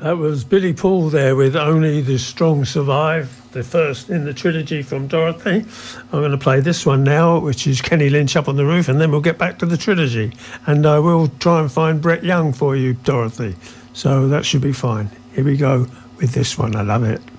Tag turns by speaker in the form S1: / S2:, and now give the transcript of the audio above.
S1: That was Billy Paul there with Only the Strong Survive, the first in the trilogy from Dorothy. I'm going to play this one now, which is Kenny Lynch, Up on the Roof, and then we'll get back to the trilogy. And I will try and find Brett Young for you, Dorothy. So that should be fine. Here we go with this one. I love it.